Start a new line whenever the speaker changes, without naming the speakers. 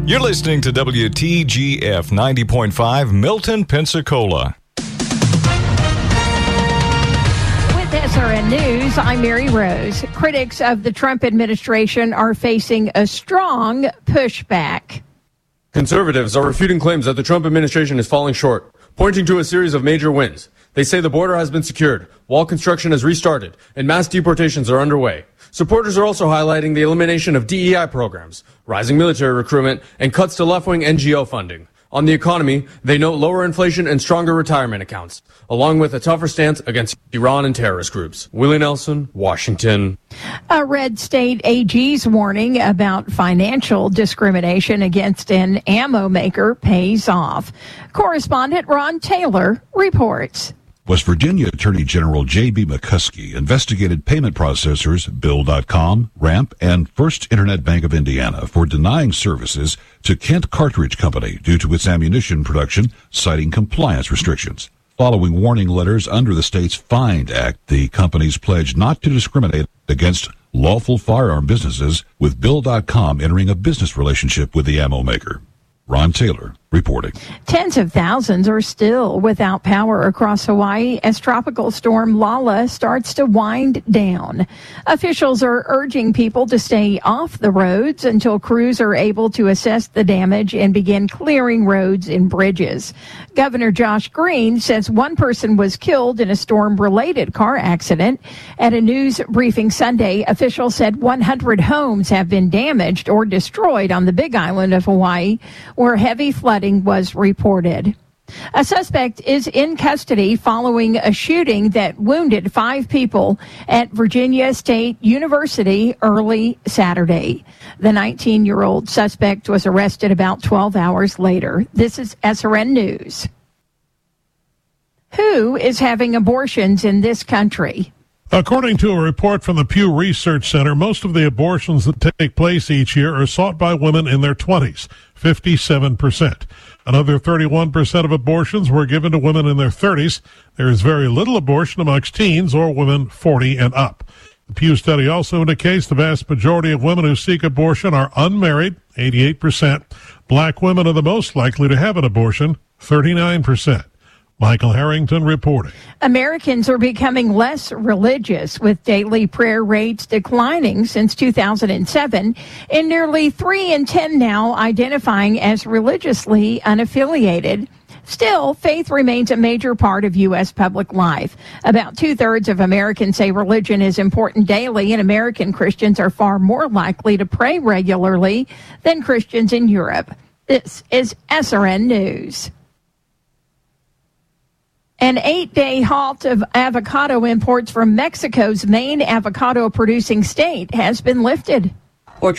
You're listening to WTGF 90.5 Milton, Pensacola.
With SRN News, I'm Mary Rose. Critics of the Trump administration are facing a strong pushback.
Conservatives are refuting claims that the Trump administration is falling short, pointing to a series of major wins. They say the border has been secured, wall construction has restarted, and mass deportations are underway. Supporters are also highlighting the elimination of DEI programs, rising military recruitment, and cuts to left-wing NGO funding. On the economy, they note lower inflation and stronger retirement accounts, along with a tougher stance against Iran and terrorist groups. Willie Nelson, Washington.
A red state AG's warning about financial discrimination against an ammo maker pays off. Correspondent Ron Taylor reports.
West Virginia Attorney General J.B. McCuskey investigated payment processors Bill.com, Ramp, and First Internet Bank of Indiana for denying services to Kent Cartridge Company due to its ammunition production, citing compliance restrictions. Following warning letters under the state's FIND Act, the companies pledged not to discriminate against lawful firearm businesses, with Bill.com entering a business relationship with the ammo maker. Ron Taylor reporting.
Tens of thousands are still without power across Hawaii as tropical storm Lala starts to wind down. Officials are urging people to stay off the roads until crews are able to assess the damage and begin clearing roads and bridges. Governor Josh Green says one person was killed in a storm-related car accident. At a news briefing Sunday, officials said 100 homes have been damaged or destroyed on the Big Island of Hawaii, where heavy flooding was reported. A suspect is in custody following a shooting that wounded 5 people at Virginia State University early Saturday. The 19-year-old suspect was arrested about 12 hours later. This is SRN News. Who is having abortions in this country?
According to a report from the Pew Research Center, most of the abortions that take place each year are sought by women in their 20s, 57%. Another 31% of abortions were given to women in their 30s. There is very little abortion amongst teens or women 40 and up. The Pew study also indicates the vast majority of women who seek abortion are unmarried, 88%. Black women are the most likely to have an abortion, 39%. Michael Harrington reporting.
Americans are becoming less religious, with daily prayer rates declining since 2007, and nearly 3 in 10 now identifying as religiously unaffiliated. Still, faith remains a major part of U.S. public life. About 2/3 of Americans say religion is important daily, and American Christians are far more likely to pray regularly than Christians in Europe. This is SRN News. An 8-day halt of avocado imports from Mexico's main avocado-producing state has been lifted.